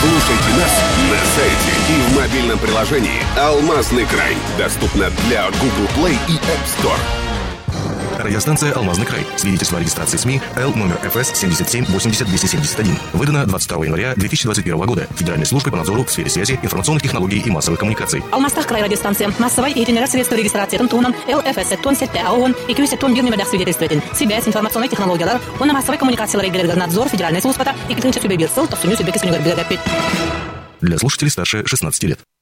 Слушайте нас на сайте и в мобильном приложении «Алмазный край». Доступно для Google Play и App Store. Радиостанция «Алмазный край». Свидетельство о регистрации СМИ Л номер ФС 77-80-271. Выдано 22 января 2021 года Федеральной службой по надзору в сфере связи, информационных технологий и массовых коммуникаций. Алмазтах край радиостанция. Массовой и генерация регистрации тонтунан ЛФС тон сетте АОН и кюсе тон бирный медах свидетельствователь. Связь, информационные технологии, он на массовой коммуникации надзор Федеральной службы и китынча сюбебир сыл, то суню сюбеки суню горбилогапит. Для слушателей старше 16 лет.